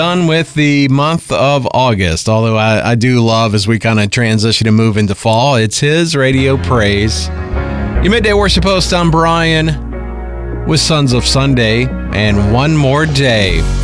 Done with the month of August, although I do love as we kind of transition and move into fall. It's his Radio Praise. Your midday worship host, I'm Brian, with Sons of Sunday and One More Day.